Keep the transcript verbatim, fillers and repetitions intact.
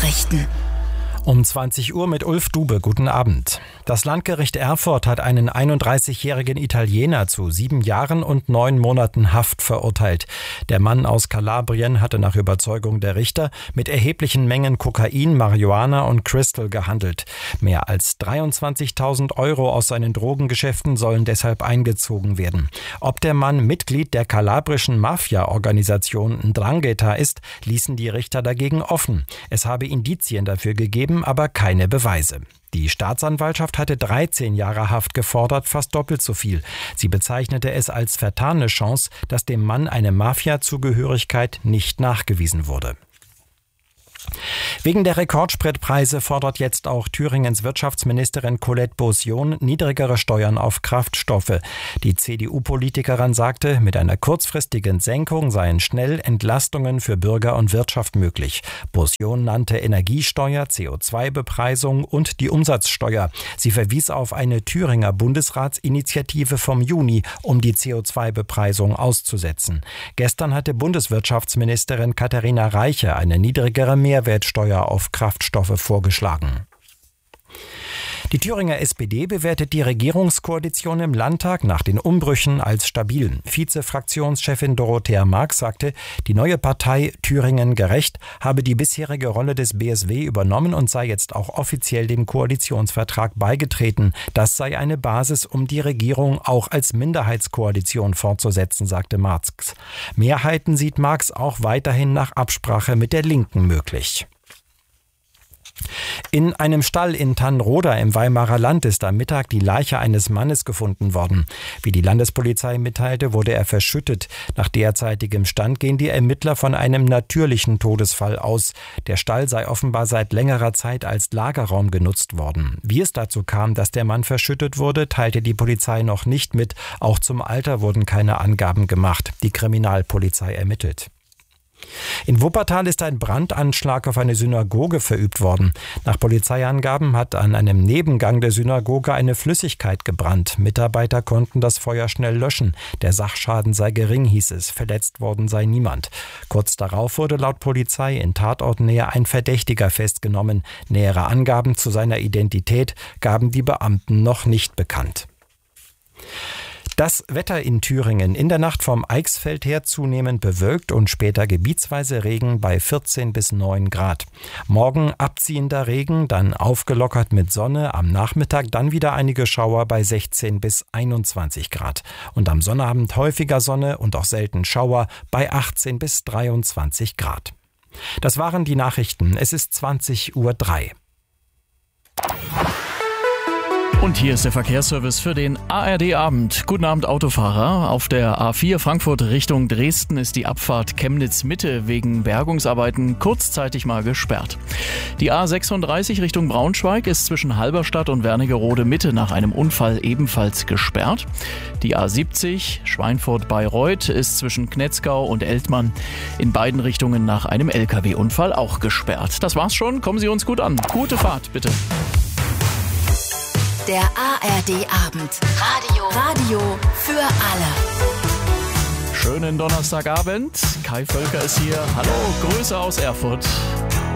Nachrichten. Um zwanzig Uhr mit Ulf Dube. Guten Abend. Das Landgericht Erfurt hat einen einunddreißigjährigen Italiener zu sieben Jahren und neun Monaten Haft verurteilt. Der Mann aus Kalabrien hatte nach Überzeugung der Richter mit erheblichen Mengen Kokain, Marihuana und Crystal gehandelt. Mehr als dreiundzwanzigtausend Euro aus seinen Drogengeschäften sollen deshalb eingezogen werden. Ob der Mann Mitglied der kalabrischen Mafia-Organisation Ndrangheta ist, ließen die Richter dagegen offen. Es habe Indizien dafür gegeben, aber keine Beweise. Die Staatsanwaltschaft hatte dreizehn Jahre Haft gefordert, fast doppelt so viel. Sie bezeichnete es als vertane Chance, dass dem Mann eine Mafia-Zugehörigkeit nicht nachgewiesen wurde. Wegen der Rekordspritpreise fordert jetzt auch Thüringens Wirtschaftsministerin Colette Beaussion niedrigere Steuern auf Kraftstoffe. Die C D U-Politikerin sagte, mit einer kurzfristigen Senkung seien schnell Entlastungen für Bürger und Wirtschaft möglich. Beaussion nannte Energiesteuer, C O zwei Bepreisung und die Umsatzsteuer. Sie verwies auf eine Thüringer Bundesratsinitiative vom Juni, um die C O zwei Bepreisung auszusetzen. Gestern hatte Bundeswirtschaftsministerin Katharina Reiche eine niedrigere Mehrwertsteuer auf Kraftstoffe vorgeschlagen. Die Thüringer S P D bewertet die Regierungskoalition im Landtag nach den Umbrüchen als stabil. Vize-Fraktionschefin Dorothea Marx sagte, die neue Partei Thüringen gerecht habe die bisherige Rolle des B S W übernommen und sei jetzt auch offiziell dem Koalitionsvertrag beigetreten. Das sei eine Basis, um die Regierung auch als Minderheitskoalition fortzusetzen, sagte Marx. Mehrheiten sieht Marx auch weiterhin nach Absprache mit der Linken möglich. In einem Stall in Tannroda im Weimarer Land ist am Mittag die Leiche eines Mannes gefunden worden. Wie die Landespolizei mitteilte, wurde er verschüttet. Nach derzeitigem Stand gehen die Ermittler von einem natürlichen Todesfall aus. Der Stall sei offenbar seit längerer Zeit als Lagerraum genutzt worden. Wie es dazu kam, dass der Mann verschüttet wurde, teilte die Polizei noch nicht mit. Auch zum Alter wurden keine Angaben gemacht. Die Kriminalpolizei ermittelt. In Wuppertal ist ein Brandanschlag auf eine Synagoge verübt worden. Nach Polizeiangaben hat an einem Nebengang der Synagoge eine Flüssigkeit gebrannt. Mitarbeiter konnten das Feuer schnell löschen. Der Sachschaden sei gering, hieß es. Verletzt worden sei niemand. Kurz darauf wurde laut Polizei in Tatortnähe ein Verdächtiger festgenommen. Nähere Angaben zu seiner Identität gaben die Beamten noch nicht bekannt. Das Wetter in Thüringen: in der Nacht vom Eichsfeld her zunehmend bewölkt und später gebietsweise Regen bei vierzehn bis neun Grad. Morgen abziehender Regen, dann aufgelockert mit Sonne, am Nachmittag dann wieder einige Schauer bei sechzehn bis einundzwanzig Grad. Und am Sonnabend häufiger Sonne und auch selten Schauer bei achtzehn bis dreiundzwanzig Grad. Das waren die Nachrichten. Es ist zwanzig Uhr drei. Und hier ist der Verkehrsservice für den A R D-Abend. Guten Abend, Autofahrer. Auf der A vier Frankfurt Richtung Dresden ist die Abfahrt Chemnitz-Mitte wegen Bergungsarbeiten kurzzeitig mal gesperrt. Die A sechsunddreißig Richtung Braunschweig ist zwischen Halberstadt und Wernigerode Mitte nach einem Unfall ebenfalls gesperrt. Die A siebzig Schweinfurt-Bayreuth ist zwischen Knetzgau und Eltmann in beiden Richtungen nach einem L K W-Unfall auch gesperrt. Das war's schon. Kommen Sie uns gut an. Gute Fahrt, bitte. Der A R D-Abend. Radio. Radio für alle. Schönen Donnerstagabend. Kai Völker ist hier. Hallo, Grüße aus Erfurt.